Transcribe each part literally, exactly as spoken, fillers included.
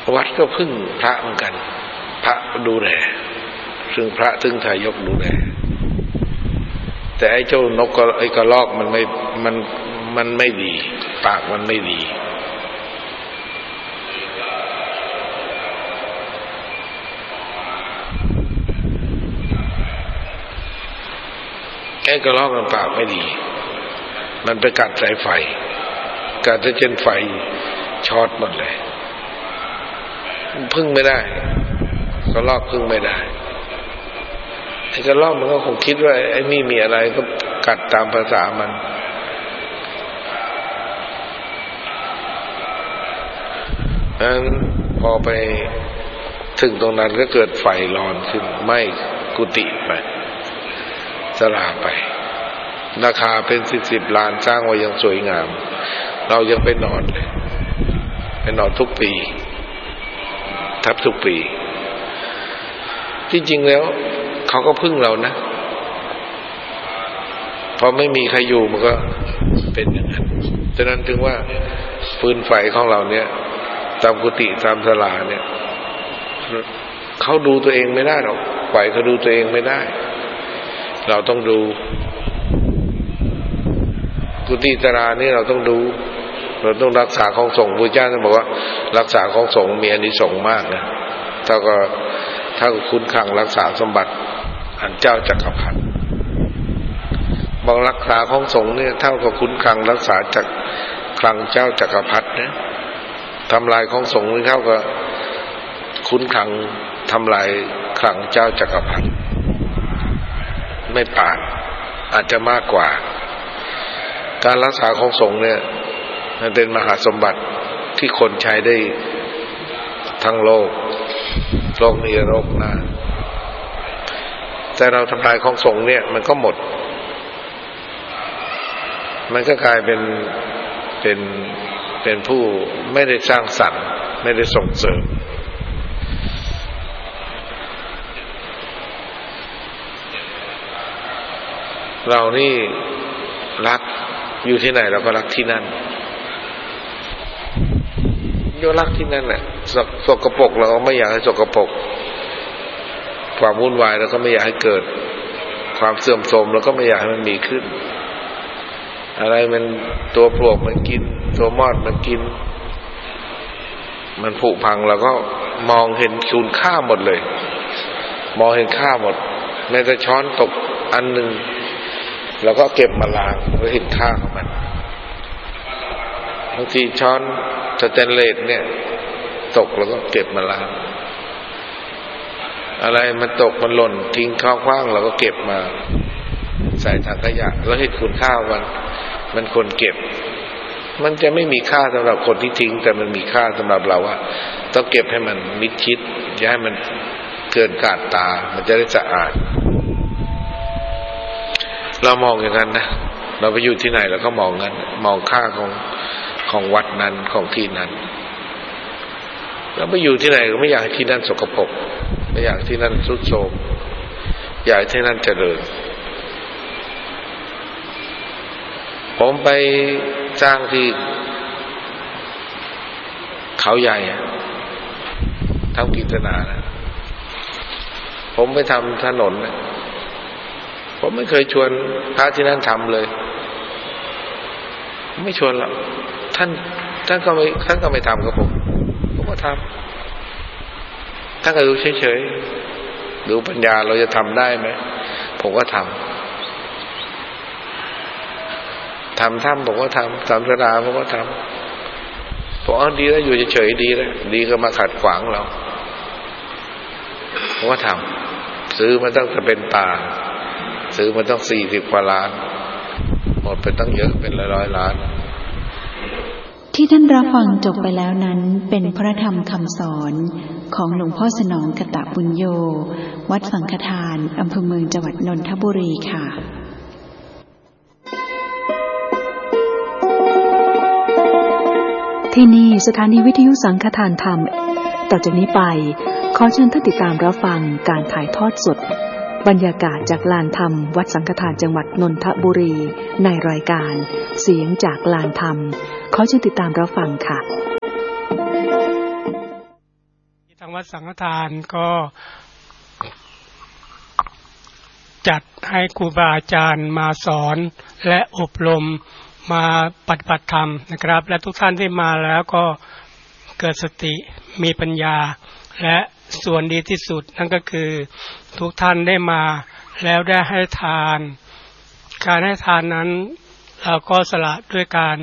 วัดก็พึ่งพระเหมือนกันพระดูแลซึ่งพระซึ่งทายกดูแลแต่ไอ้เจ้านกก็ไอ้กระรอกมันไม่มันมันไม่ดีปากมันไม่ดีไอ้กระรอกมันปากไม่ดีมันไปกัดสายไฟกัดจนไฟช็อตหมดเลยพึ่งไม่ได้กระรอกพึ่งไม่ได้ไอ้กระรอกมันก็คงคิดว่าไอ้นี่มีอะไรก็กัดตามภาษามันนั้นพอไปถึงตรงนั้นก็เกิดไฟร้อนขึ้นไหม้กุฏิไปสลาไปราคาเป็นสิบสิบล้านสร้างไว้ยังสวยงามเรายังไปนอนเลยไปนอนทุกปีทับทุกปีที่จริงแล้วเขาก็พึ่งเรานะพอไม่มีใครอยู่มันก็เป็นอย่างนั้นฉะนั้นถึงว่าฟืนไฟของเราเนี่ยตามกุฏิตามศาลาเนี่ยเขาดูตัวเองไม่ได้หรอกปล่อยเขาดูตัวเองไม่ได้เราต้องดูกุฏิศาลานี่เราต้องดูเราต้องรักษาของสงฆ์พระเจ้าท่านบอกว่ารักษาของสงฆ์มีอานิสงส์มากนะถ้าก็ถ้าคุณขังรักษาสมบัติอันเจ้าจักรพรรดิบอกรักษาของสงฆ์เนี่ยเท่ากับคุณขังรักษาจากคลังเจ้าจักรพรรดินะทำลายของสงฆ์นี่เท่ากับคุณขังทำลายคลังเจ้าจักรพรรดิไม่ป่านอาจจะมากกว่าการรักษาของสงฆ์เนี่ยมันเป็นมหาสมบัติที่คนใช้ได้ทั้งโลกโลกนี้โลกหน้าแต่เราทำลายของสงฆ์เนี่ยมันก็หมดมันก็กลายเป็นเป็นเป็นผู้ไม่ได้สร้างสรรค์ไม่ได้ส่งเสริมเรานี่รักอยู่ที่ไหนเราก็รักที่นั่นโยรักที่นั่นแหละสกปรกเราก็ไม่อยากให้สกปรกความวุ่นวายเราก็ไม่อยากให้เกิดความเสื่อมโทรมเราก็ไม่อยากให้มันมีขึ้นอะไรมันตัวปลวกมันกินตัวมอดมันกินมันผุพังเราก็มองเห็นคุณค่าหมดเลยมองเห็นค่าหมดแม้แต่ช้อนตกอันนึงเราก็เก็บมาล้างเราเห็นค่าของมันบางทีช้อนสแตนเลสเนี่ยตกเราก็เก็บมาล้างอะไรมันตกมันหล่นทิ้งข้าวคว้างเราก็เก็บมาใส่ถังขยะแล้วเห็นคุณค่ามันมันควรเก็บมันจะไม่มีค่าสำหรับคนที่ทิ้งแต่มันมีค่าสำหรับเราว่าต้องเก็บให้มันมิดชิดอย่าให้มันเกินกาดตามันจะได้สะอาดเรามองอย่างนั้นนะเราไปอยู่ที่ไหนเราก็มองงั้นมองค่าของของวัดนั้นของที่นั้นเราไปอยู่ที่ไหนก็ไม่อยากให้ที่นั่นสกปรกไม่อยากที่นั่นทรุดโทรมอยากให้ที่นั่นเจริญผมไปสร้างที่เขาใหญ่ทำกิจนานะผมไปทำถนนนะผมไม่เคยชวนพระที่นั่นทำเลยไม่ชวนหรอกท่านท่านก็ไม่ท่านก็ไม่ทำกับผมผมก็ทำท่านก็ดูเฉยๆดูปัญญาเราจะทำได้ไหมผมก็ทำทำทำผมก็ทำทำศาลาผมก็ทำผมเอาดีแล้วอยู่เฉยๆดีแล้วดีก็มาขัดขวางเราผมก็ทำซื้อมาตั้งแต่เป็นป่าซื้อมาตั้งสี่สิบกว่าล้านหมดไปตั้งเยอะเป็นร้อยๆล้านที่ท่านรับฟังจบไปแล้วนั้นเป็นพระธรรมคำสอนของหลวงพ่อสนองกตปุญโญวัดสังฆทานอำเภอเมืองจังหวัดนนทบุรีค่ะที่นี่สถานีวิทยุสังฆทานธรรมต่อจากนี้ไปขอเชิญท่านติดตามรับฟังการถ่ายทอดสดบรรยากาศจากลานธรรมวัดสังฆทานจังหวัดนนทบุรีในรายการเสียงจากลานธรรมขอเชิญติดตามรับฟังค่ะางวัดสังฆทานก็จัดให้ครูบาอาจารย์มาสอนและอบรมมาปฏิบัติธรรมนะครับและทุกท่านที่มาแล้วก็เกิดสติมีปัญญาและส่วนดีที่สุดนั่นก็คือทุกท่านได้มาแล้วได้ให้ทานการให้ทานนั้นเราก็สละด้วยการ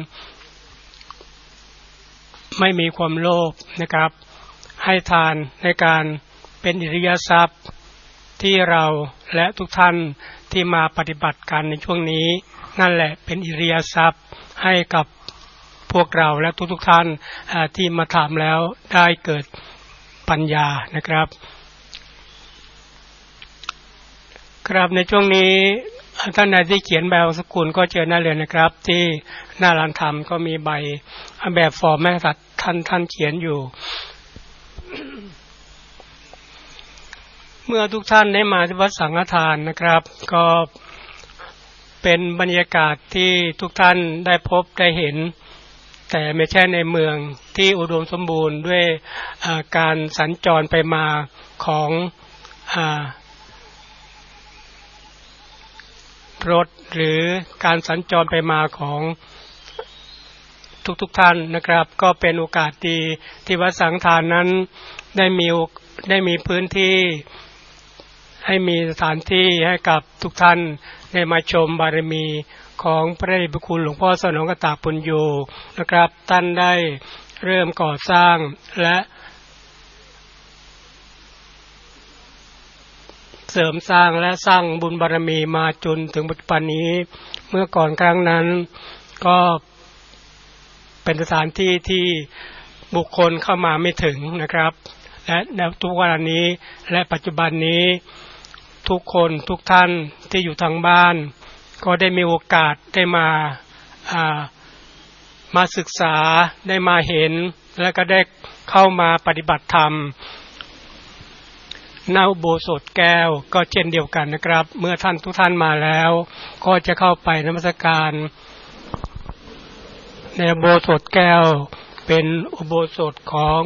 ไม่มีความโลภนะครับให้ทานในการเป็นอริยทรัพย์ที่เราและทุกท่านที่มาปฏิบัติกันในช่วงนี้นั่นแหละเป็นอริยทรัพย์ให้กับพวกเราและทุกๆท่านที่มาทำแล้วได้เกิดปัญญานะครับครับในช่วงนี้ท่านใดที่เขียนแบบสกุลก็เจอหน้าเรียนนะครับที่หน้าร้านธรรมก็มีใบแบบฟอร์มแม่ทัดท่านท่านเขียนอยู่ เมื่อทุกท่านได้มาที่วัดสังฆทานนะครับก็เป็นบรรยากาศที่ทุกท่านได้พบได้เห็นแต่ไม่ใช่ในเมืองที่อุดมสมบูรณ์ด้วยการสัญจรไปมาของรถหรือการสัญจรไปมาของทุกๆ ท่านนะครับก็เป็นโอกาสดีที่วัดสังฆทานนั้นได้มีได้มีพื้นที่ให้มีสถานที่ให้กับทุกท่านได้มาชมบารมีของพระเดชพระคุณหลวงพ่อสนองกตปุญโญนะครับท่านได้เริ่มก่อสร้างและเสริมสร้างและสร้างบุญบารมีมาจนถึงปัจจุบันนี้เมื่อก่อนครั้งนั้นก็เป็นสถานที่ที่บุคคลเข้ามาไม่ถึงนะครับและในทุกวันนี้และปัจจุบันนี้ทุกคนทุกท่านที่อยู่ทางบ้านก็ได้มีโอกาสได้มาอ่ามาศึกษาได้มาเห็นและก็ได้เข้ามาปฏิบัติธรรมณ อุโบสถแก้วก็เช่นเดียวกันนะครับเมื่อท่านทุกท่านมาแล้วก็จะเข้าไปนมัสการในอุโบสถแก้วเป็นอุโบสถของ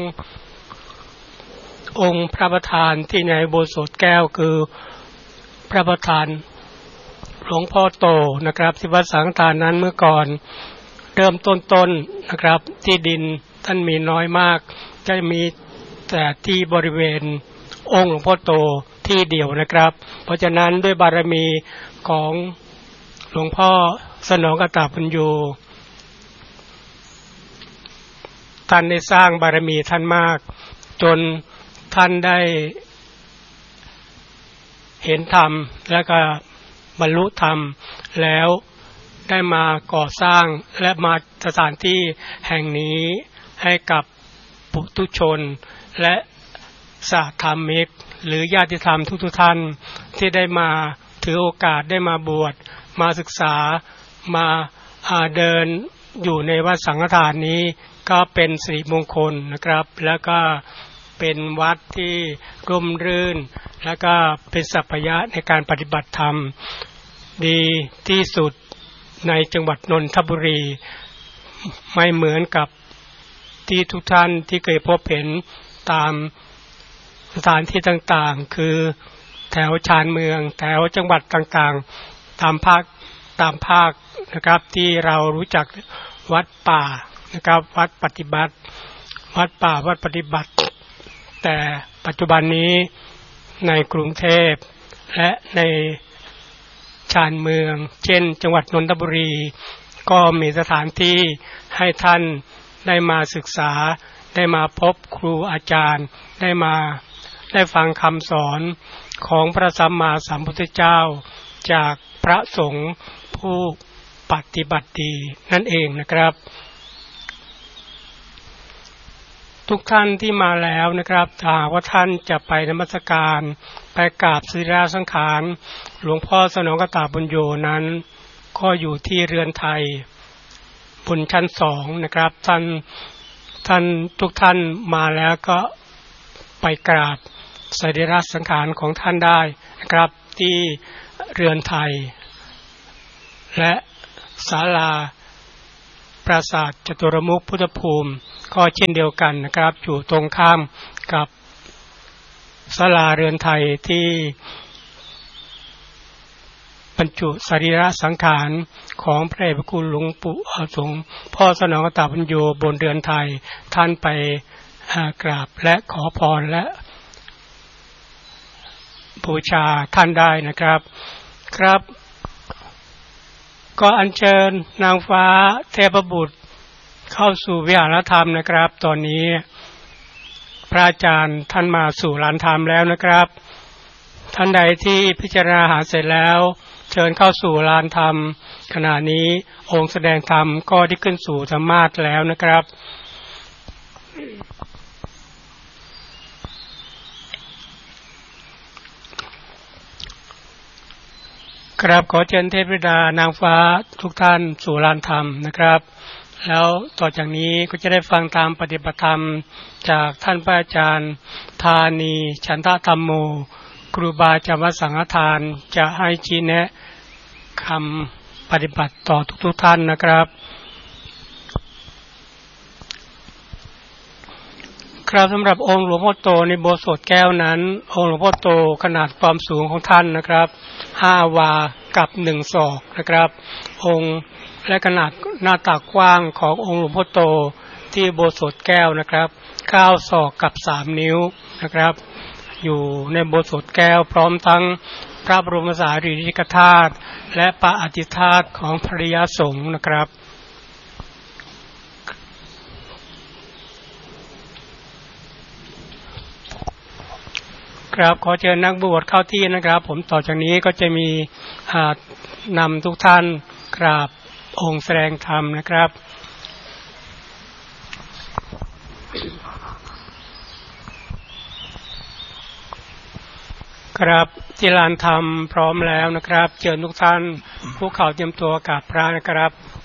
องค์พระประธานที่ในอุโบสถแก้วคือพระประธานหลวงพ่อโตนะครับที่วัดสังฆทานนั้นเมื่อก่อนเริ่มต้นๆ น, นะครับที่ดินท่านมีน้อยมากจะมีแต่ที่บริเวณองค์หลวงพ่อโตที่เดียวนะครับเพราะฉะนั้นด้วยบารมีของหลวงพ่อสนองกตปุญโญท่านได้สร้างบารมีท่านมากจนท่านได้เห็นธรรมและก็บรรลุธรรมแล้วได้มาก่อสร้างและมาสถานที่แห่งนี้ให้กับปุถุชนและสาธรรมิกหรือญาติธรรมทุกๆท่านที่ได้มาถือโอกาสได้มาบวชมาศึกษามาเดินอยู่ในวัดสังฆทานนี้ก็เป็นสิริมงคลนะครับแล้วก็เป็นวัดที่ร่มรื่นแล้วก็เป็นสัพพยะในการปฏิบัติธรรมดีที่สุดในจังหวัดนนทบุรีไม่เหมือนกับที่ทุกท่านที่เคยพบเห็นตามสถานที่ต่างๆคือแถวชานเมืองแถวจังหวัดต่างๆตามภาคตามภาคนะครับที่เรารู้จักวัดป่านะครับวัดปฏิบัติวัดป่าวัดปฏิบัติแต่ปัจจุบันนี้ในกรุงเทพและในชานเมืองเช่นจังหวัดนนทบุรีก็มีสถานที่ให้ท่านได้มาศึกษาได้มาพบครูอาจารย์ได้มาได้ฟังคำสอนของพระสัมมาสัมพุทธเจ้าจากพระสงฆ์ผู้ปฏิบัติดีนั่นเองนะครับทุกท่านที่มาแล้วนะครับถ้าว่าท่านจะไปนมัสการไปกราบสรีระสังขารหลวงพ่อสนองกตปุญโญนั้นก็อยู่ที่เรือนไทยบนชั้นสองนะครับท่านท่านทุกท่านมาแล้วก็ไปกราบสรีระสังขารของท่านได้นะครับที่เรือนไทยและศาลาปราสาทจตุรมุขพุทธภูมิก็เช่นเดียวกันนะครับอยู่ตรงข้ามกับศาลาเรือนไทยที่บรรจุสรีระสังขารของพระเดชพระคุณหลวงปู่สงฆ์พ่อสนองกตปัญโยบนเรือนไทยท่านไปกราบและขอพรและบูชาท่านได้นะครับครับก็อัญเชิญนางฟ้าเทพบุตรเข้าสู่วิหารธรรมนะครับตอนนี้พระอาจารย์ท่านมาสู่ลานธรรมแล้วนะครับท่านใดที่พิจารณาหาเสร็จแล้วเชิญเข้าสู่ลานธรรมขณะนี้องค์แสดงธรรมก็ได้ขึ้นสู่ธรรมาสน์แล้วนะครับครับขอเชิญเทพธิดานางฟ้าทุกท่านสู่ลานธรรมนะครับแล้วต่อจากนี้ก็จะได้ฟังตามปฏิบัติธรรมจากท่านพระอาจารย์ธานีฉันทธรรมโมครูบาอาจารย์วัดสังฆทานจะให้ชี้แนะคำปฏิบัติต่อทุกๆท่านนะครับครับสำหรับองค์หลวงพ่อโตในโบสถ์แก้วนั้นองค์หลวงพ่อโตขนาดความสูงของท่านนะครับห้าวากับหนึ่งศอกนะครับองค์และขนาดหน้าตักกว้างขององค์หลวงพ่อโตที่โบสถ์แก้วนะครับเก้าศอกกับสามนิ้วนะครับอยู่ในโบสถ์แก้วพร้อมทั้งพระบรมสารีริกธาตุและปฏิทิธาตุของพระริยสงฆ์นะครับครับขอเชิญนักบวชเข้าที่นะครับผมต่อจากนี้ก็จะมีนำทุกท่านกราบองค์แสดงธรรมนะครับครับที่ลานธรรมพร้อมแล้วนะครับเชิญทุกท่านผู้เข้าเตรียมตัวกราบพระนะครับ